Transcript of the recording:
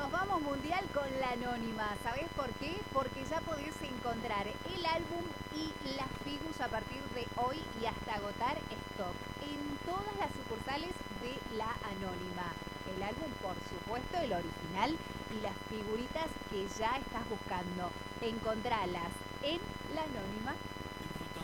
Nos vamos mundial con La Anónima. ¿Sabés por qué? Porque ya podés encontrar el álbum y las figus a partir de hoy y hasta agotar stock en todas las sucursales de La Anónima. El álbum, por supuesto, el original, y las figuritas que ya estás buscando. Encontralas en La Anónima.